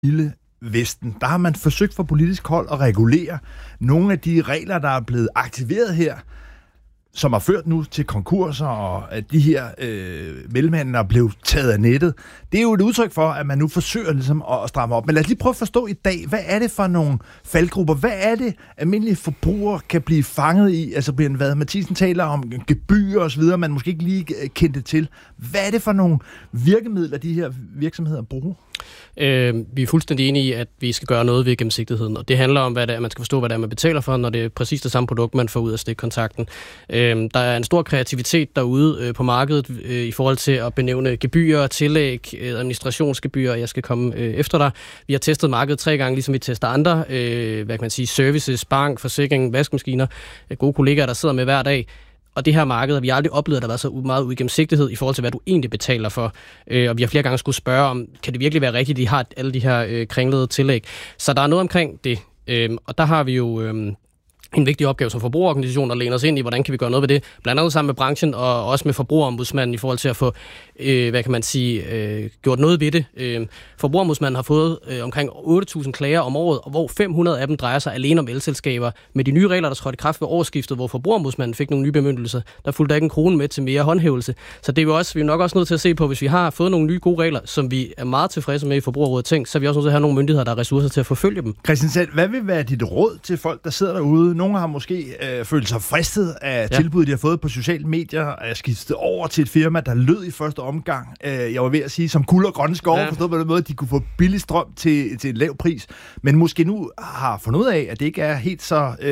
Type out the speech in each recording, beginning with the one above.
Vilde Vesten, der har man forsøgt fra politisk hold at regulere nogle af de regler, der er blevet aktiveret her, som har ført nu til konkurser, og at de her mellemhandler er blevet taget af nettet. Det er jo et udtryk for, at man nu forsøger ligesom at stramme op. Men lad os lige prøve at forstå i dag, hvad er det for nogle faldgrupper? Hvad er det, almindelige forbrugere kan blive fanget i? Altså, hvad Mathisen taler om gebyrer og så videre, man måske ikke lige kendte til. Hvad er det for nogle virkemidler, de her virksomheder bruger? Vi er fuldstændig enige i, at vi skal gøre noget ved gennemsigtigheden, og det handler om, hvad det er, man skal forstå, hvad det er, man betaler for, når det er præcis det samme produkt, man får ud af stikkontakten. Der er en stor kreativitet derude på markedet i forhold til at benævne gebyrer, tillæg, administrationsgebyrer. Jeg skal komme efter dig. Vi har testet markedet 3 gange, ligesom vi tester andre, hvad kan man sige, services, bank, forsikring, vaskemaskiner, gode kollegaer, der sidder med hver dag. Og det her marked, vi har aldrig oplevet, at der var så meget uigennemsigtighed i forhold til, hvad du egentlig betaler for. Og vi har flere gange skulle spørge om, kan det virkelig være rigtigt, at de har alle de her kringlede tillæg. Så der er noget omkring det. Og der har vi jo en vigtig opgave som forbrugerorganisation at læne os ind i, hvordan kan vi gøre noget ved det, blandt andet sammen med branchen og også med forbrugerombudsmanden i forhold til at få, hvad kan man sige, gjort noget ved det. Forbrugerombudsmanden har fået omkring 8.000 klager om året, og hvor 500 af dem drejer sig alene om elselskaber. Med de nye regler, der trådte i kraft ved årsskiftet, hvor forbrugerombudsmanden fik nogle nye bemyndigelser, der fulgte ikke en krone med til mere håndhævelse. Så det er vi er nok også nødt til at se på, hvis vi har fået nogle nye gode regler, som vi er meget tilfredse med i Forbrugerrådet Tænk, så er vi også nødt til at have nogle myndigheder, der har ressourcer til at forfølge dem. Christian Sand, hvad vil være dit råd til folk, der sidder derude? Nogle har måske følt sig fristet af tilbud, de har fået på sociale medier, at skifte over til et firma, der lød i første omgang. Jeg var ved at sige, som guld og grønne skove, forstået på den måde, at de kunne få billig strøm til en lav pris, men måske nu har fundet ud af, at det ikke er helt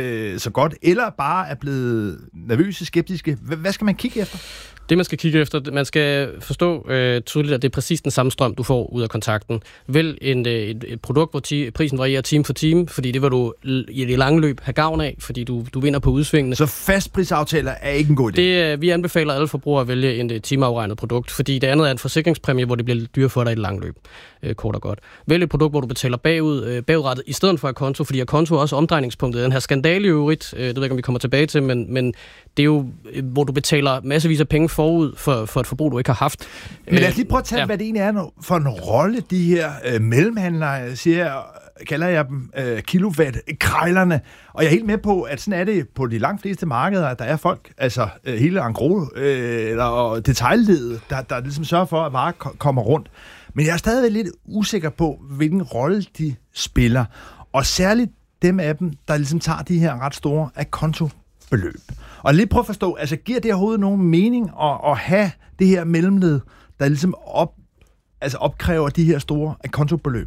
så godt, eller bare er blevet nervøse, skeptiske. Hvad skal man kigge efter? Det, man skal kigge efter, man skal forstå tydeligt, at det er præcis den samme strøm, du får ud af kontakten. Vælg et produkt, hvor prisen varierer time for time, fordi det vil du i det lange løb have gavn af, fordi du vinder på udsvingene. Så fastprisaftaler er ikke en god idé? Vi anbefaler alle forbrugere at vælge et timeafregnet produkt, fordi det andet er en forsikringspræmie, hvor det bliver lidt dyrt for dig i det lange løb, kort og godt. Vælg et produkt, hvor du betaler bagudrettet, i stedet for et konto, fordi konto er også omdrejningspunktet. Den her skandale i øvrigt, det ved jeg ikke, om vi kommer tilbage til, men det er jo, hvor du betaler massevis af penge forud for et forbrug, du ikke har haft. Men lad os lige prøve at tage, hvad det egentlig er for en rolle, de her mellemhandlere, kalder jeg dem kilowatt-krejlerne. Og jeg er helt med på, at sådan er det på de langt fleste markeder, at der er folk, altså hele engros eller detailledet, der ligesom sørger for, at varer kommer rundt. Men jeg er stadigvæk lidt usikker på, hvilken rolle de spiller. Og særligt dem af dem, der ligesom tager de her ret store akontobeløb. Og lige prøv at forstå, altså giver det overhovedet nogen mening at have det her mellemled, der ligesom opkræver de her store akontobeløb?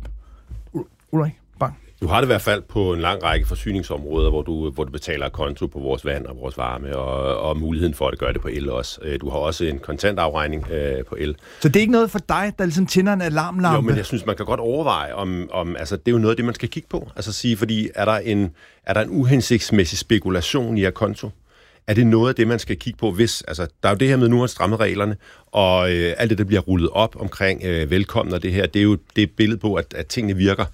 Ulrik Bang. Du har det i hvert fald på en lang række forsyningsområder, hvor du betaler konto på vores vand og vores varme, og muligheden for at gøre det på el også. Du har også en kontantafregning på el. Så det er ikke noget for dig, der ligesom tænder en alarmlampe? Jo, men jeg synes, man kan godt overveje, om altså, det er jo noget af det, man skal kigge på. Altså sige, fordi er der en uhensigtsmæssig spekulation i konto? Er det noget af det, man skal kigge på, hvis... Altså, der er jo det her med nu at stramme reglerne, og alt det, der bliver rullet op omkring velkommen og det her, det er jo det billede på, at tingene virker.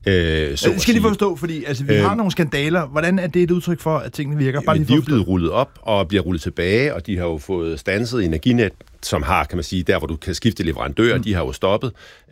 Så skal lige forstå, fordi altså, vi har nogle skandaler. Hvordan er det et udtryk for, at tingene virker? Bare de er jo blevet rullet op og bliver rullet tilbage, og de har jo fået standset Energinet, som har, kan man sige, der hvor du kan skifte leverandør, de har jo stoppet.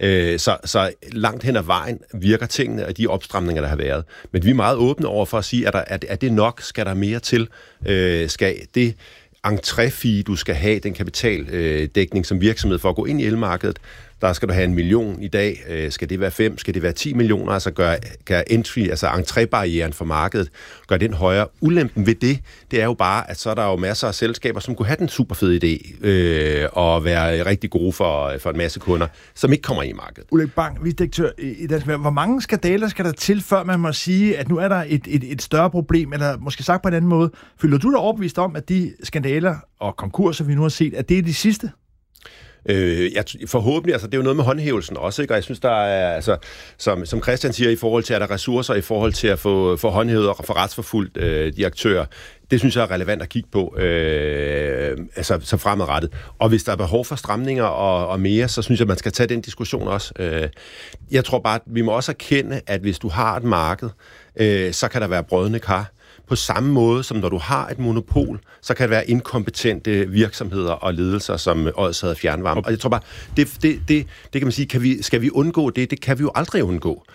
Så langt hen ad vejen virker tingene og de opstramninger, der har været. Men vi er meget åbne over for at sige, er det nok? Skal der mere til? Skal det entré-fee, du skal have, den kapitaldækning som virksomhed for at gå ind i elmarkedet, der skal du have 1 million i dag. Skal det være 5? Skal det være 10 millioner? Altså gør entry, altså entrébarrieren for markedet, gør den højere. Ulempen ved det er jo bare, at så er der jo masser af selskaber, som kunne have den super fede idé og være rigtig gode for en masse kunder, som ikke kommer ind i markedet. Ulrik Bang, vicedirektør i Dansk Erhverv. Hvor mange skandaler skal der til, før man må sige, at nu er der et større problem, eller måske sagt på en anden måde, føler du dig overbevist om, at de skandaler og konkurser, vi nu har set, at det er de sidste? Forhåbentlig, altså det er jo noget med håndhævelsen også, ikke? Og jeg synes, der er, altså, som Christian siger, i forhold til, at der er ressourcer, i forhold til at få håndhævet og få retsforfulgt de aktører, det synes jeg er relevant at kigge på, altså så fremadrettet. Og hvis der er behov for stramninger og mere, så synes jeg, man skal tage den diskussion også. Jeg tror bare, at vi må også erkende, at hvis du har et marked, så kan der være brødne kar. på samme måde, som når du har et monopol, så kan det være inkompetente virksomheder og ledelser, som Odsherred Fjernvarme. Og jeg tror bare, det kan man sige, skal vi undgå det? Det kan vi jo aldrig undgå.